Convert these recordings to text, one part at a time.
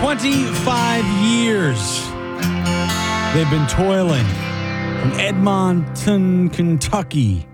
25 years they've been toiling from Edmonton, Kentucky.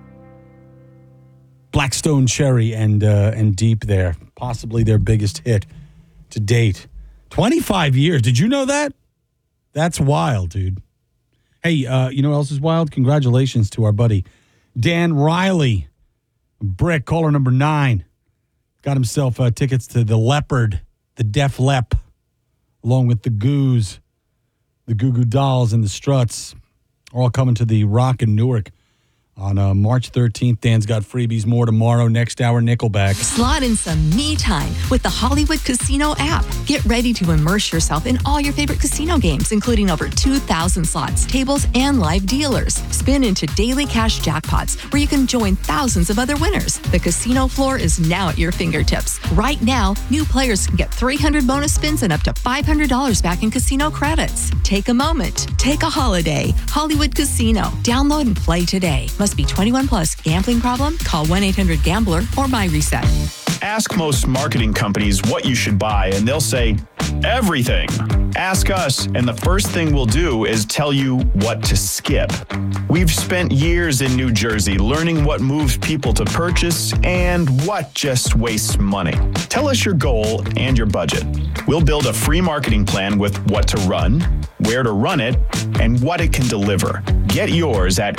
Blackstone Cherry and Deep there. Possibly their biggest hit to date. 25 years. Did you know that? That's wild, dude. Hey, you know what else is wild? Congratulations to our buddy Dan Riley. Brick, caller number 9. Got himself tickets to the Leopard, the Def Lep, along with the Goos, the Goo Goo Dolls, and the Struts. Are all coming to the Rock in Newark on March 13th. Dan's got freebies. More tomorrow. Next hour, Nickelback. Slot in some me time with the Hollywood Casino app. Get ready to immerse yourself in all your favorite casino games, including over 2,000 slots, tables, and live dealers. Spin into daily cash jackpots where you can join thousands of other winners. The casino floor is now at your fingertips. Right now, new players can get 300 bonus spins and up to $500 back in casino credits. Take a moment. Take a holiday. Hollywood Casino. Download and play today. Must be 21 plus. Gambling problem? Call 1-800-GAMBLER or buy reset. Ask most marketing companies what you should buy, and they'll say, everything. Ask us, and the first thing we'll do is tell you what to skip. We've spent years in New Jersey learning what moves people to purchase and what just wastes money. Tell us your goal and your budget. We'll build a free marketing plan with what to run, where to run it, and what it can deliver. Get yours at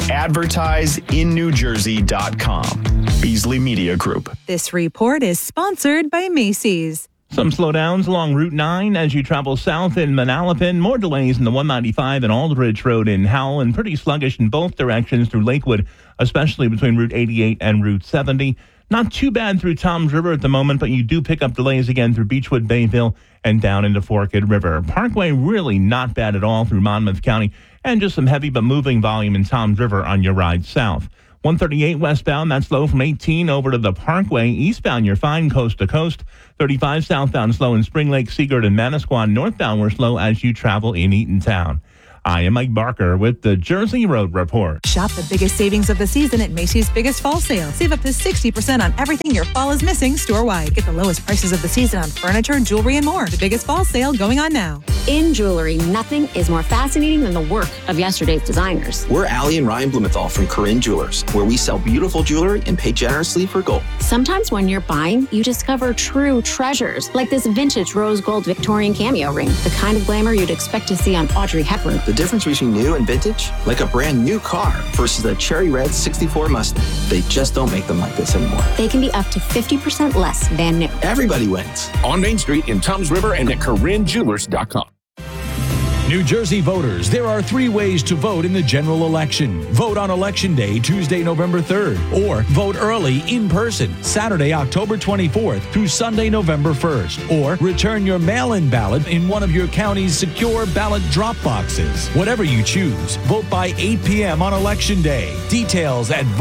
advertiseinnewjersey.com. Beasley Media Group. This report is sponsored by Macy's. Some slowdowns along Route 9 as you travel south in Manalapan. More delays in the 195 and Aldridge Road in Howell, and pretty sluggish in both directions through Lakewood, especially between Route 88 and Route 70. Not too bad through Toms River at the moment, but you do pick up delays again through Beechwood, Bayville, and down into Forked River. Parkway really not bad at all through Monmouth County, and just some heavy but moving volume in Toms River on your ride south. 138 westbound, that's slow from 18 over to the Parkway. Eastbound, you're fine coast to coast. 35 southbound, slow in Spring Lake, Seagirt, and Manasquan. Northbound, we're slow as you travel in Eatontown. I am Mike Barker with the Jersey Road Report. Shop the biggest savings of the season at Macy's Biggest Fall Sale. Save up to 60% on everything your fall is missing store-wide. Get the lowest prices of the season on furniture, jewelry, and more. The Biggest Fall Sale going on now. In jewelry, nothing is more fascinating than the work of yesterday's designers. We're Allie and Ryan Blumenthal from Corinne Jewelers, where we sell beautiful jewelry and pay generously for gold. Sometimes when you're buying, you discover true treasures, like this vintage rose gold Victorian cameo ring, the kind of glamour you'd expect to see on Audrey Hepburn. The difference between new and vintage, like a brand new car versus a cherry red 64 Mustang. They just don't make them like this anymore. They can be up to 50% less than new. Everybody wins. On Main Street in Toms River and at CorinneJewelers.com. New Jersey voters, there are 3 ways to vote in the general election. Vote on Election Day, Tuesday, November 3rd, or vote early in person, Saturday, October 24th through Sunday, November 1st, or return your mail-in ballot in one of your county's secure ballot drop boxes. Whatever you choose, vote by 8 p.m. on Election Day. Details at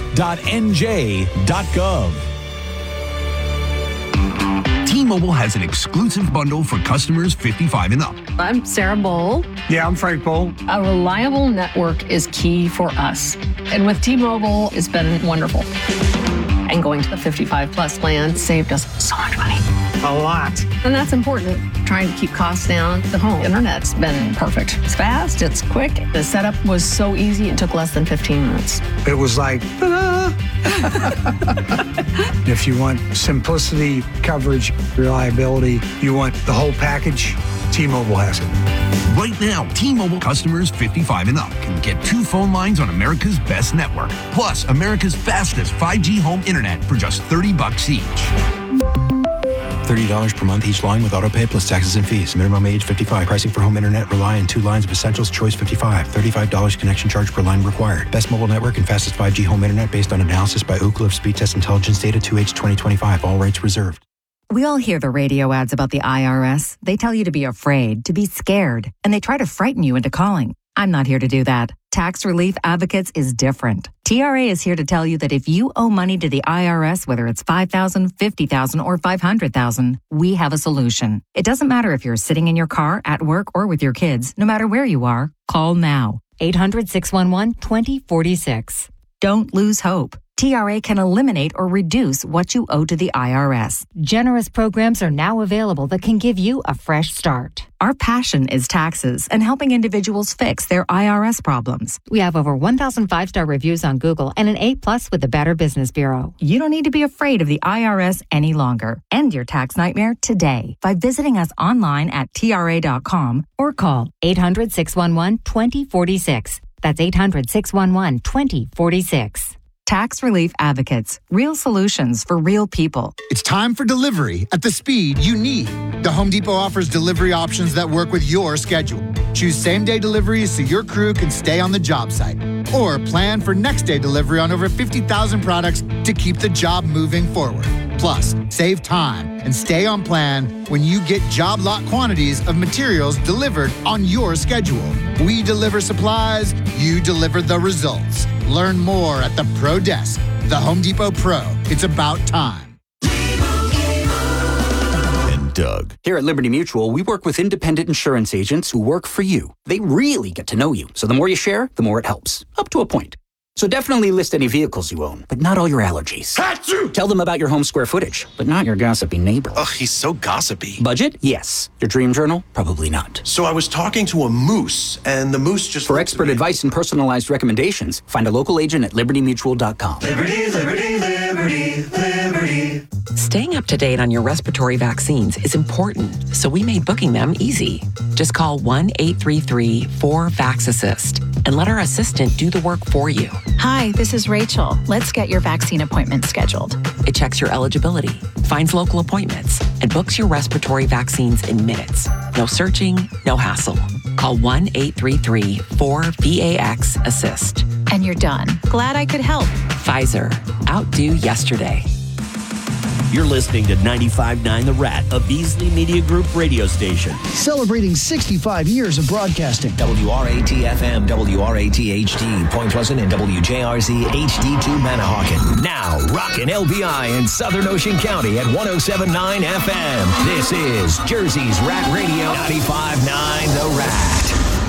vote.nj.gov. T-Mobile has an exclusive bundle for customers 55 and up. I'm Sarah Bowl. Yeah, I'm Frank Bowl. A reliable network is key for us. And with T-Mobile, it's been wonderful. And going to the 55 plus plan saved us so much money. A lot. And that's important. Trying to keep costs down. The home internet's been perfect. It's fast, it's quick. The setup was so easy, it took less than 15 minutes. It was like, ta-da! If you want simplicity, coverage, reliability, you want the whole package, T-Mobile has it. Right now, T-Mobile customers 55 and up can get 2 phone lines on America's best network, plus America's fastest 5G home internet for just $30 each. $30 per month each line with autopay plus taxes and fees. Minimum age 55. Pricing for home internet rely on 2 lines of Essentials Choice 55. $35 connection charge per line required. Best mobile network and fastest 5G home internet based on analysis by Ookla of Speed Test Intelligence data 2H 2025. All rates reserved. We all hear the radio ads about the IRS. They tell you to be afraid, to be scared, and they try to frighten you into calling. I'm not here to do that. Tax Relief Advocates is different. TRA is here to tell you that if you owe money to the IRS, whether it's $5,000, $50,000, or $500,000, we have a solution. It doesn't matter if you're sitting in your car, at work, or with your kids. No matter where you are, call now. 800-611-2046. Don't lose hope. TRA can eliminate or reduce what you owe to the IRS. Generous programs are now available that can give you a fresh start. Our passion is taxes and helping individuals fix their IRS problems. We have over 1,000 5-star reviews on Google and an A+ with the Better Business Bureau. You don't need to be afraid of the IRS any longer. End your tax nightmare today by visiting us online at TRA.com or call 800-611-2046. That's 800-611-2046. Tax Relief Advocates. Real solutions for real people. It's time for delivery at the speed you need. The Home Depot offers delivery options that work with your schedule. Choose same-day deliveries so your crew can stay on the job site. Or plan for next-day delivery on over 50,000 products to keep the job moving forward. Plus, save time and stay on plan when you get job lot quantities of materials delivered on your schedule. We deliver supplies, you deliver the results. Learn more at the Pro Desk. The Home Depot Pro. It's about time. And Doug. Here at Liberty Mutual, we work with independent insurance agents who work for you. They really get to know you. So the more you share, the more it helps. Up to a point. So definitely list any vehicles you own, but not all your allergies. Achoo! Tell them about your home square footage, but not your gossipy neighbor. Ugh, he's so gossipy. Budget? Yes. Your dream journal? Probably not. So I was talking to a moose, and the moose just... For expert advice and personalized recommendations, find a local agent at libertymutual.com. Liberty, liberty, liberty, liberty. Staying up to date on your respiratory vaccines is important, so we made booking them easy. Just call 1-833-4-VAX-ASSIST and let our assistant do the work for you. Hi, this is Rachel. Let's get your vaccine appointment scheduled. It checks your eligibility, finds local appointments, and books your respiratory vaccines in minutes. No searching, no hassle. Call 1-833-4-VAX-ASSIST. And you're done. Glad I could help. Pfizer. Outdo yesterday. You're listening to 95.9 The Rat, a Beasley Media Group radio station. Celebrating 65 years of broadcasting. WRAT-FM, WRAT-HD, Point Pleasant, and WJRZ HD2 Manahawkin. Now, rockin' LBI in Southern Ocean County at 107.9 FM. This is Jersey's Rat Radio, 95.9 The Rat.